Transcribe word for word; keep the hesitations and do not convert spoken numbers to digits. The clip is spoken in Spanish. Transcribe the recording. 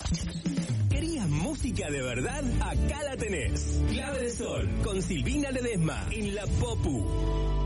¿Querías música de verdad? Acá la tenés. Clave de Sol, con Silvina Ledesma, en La Popu.